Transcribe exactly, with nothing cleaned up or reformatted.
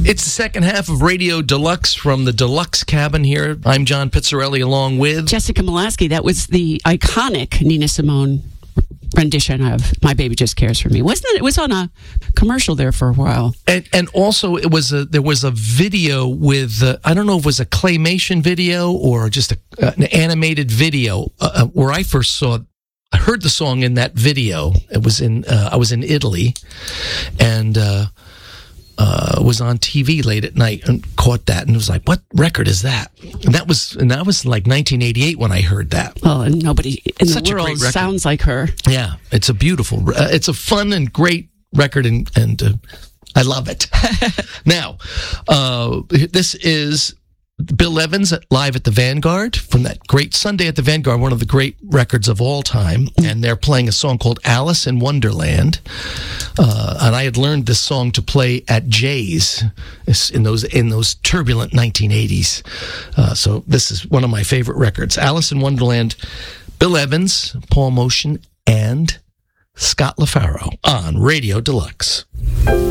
It's the second half of Radio Deluxe from the Deluxe Cabin here. I'm John Pizzarelli along with Jessica Molaski. That was the iconic Nina Simone rendition of My Baby Just Cares for Me. Wasn't it? It was on a commercial there for a while. And, and also it was a, there was a video with, uh, I don't know if it was a claymation video or just a, uh, an animated video uh, where I first saw I heard the song in that video. It was in, uh, I was in Italy and, uh, uh, was on T V late at night and caught that and was like, what record is that? And that was, and that was like nineteen eighty-eight when I heard that. Well, and nobody in Such the a great world record. sounds like her. Yeah. It's a beautiful, uh, it's a fun and great record and, and, uh, I love it. Now, uh, this is Bill Evans at, live at the Vanguard from that great Sunday at the Vanguard, one of the great records of all time. And they're playing a song called Alice in Wonderland. Uh, and I had learned this song to play at Jay's in those in those turbulent nineteen eighties. Uh, so this is one of my favorite records. Alice in Wonderland, Bill Evans, Paul Motian, and Scott LaFaro on Radio Deluxe.